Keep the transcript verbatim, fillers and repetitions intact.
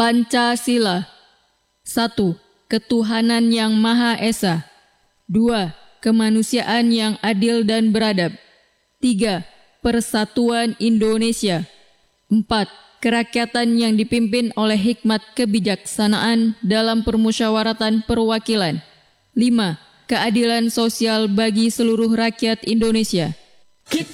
Pancasila. satu. Ketuhanan yang Maha Esa. dua. Kemanusiaan yang adil dan beradab. tiga. Persatuan Indonesia. empat. Kerakyatan yang dipimpin oleh hikmat kebijaksanaan dalam permusyawaratan perwakilan. lima. Keadilan sosial bagi seluruh rakyat Indonesia.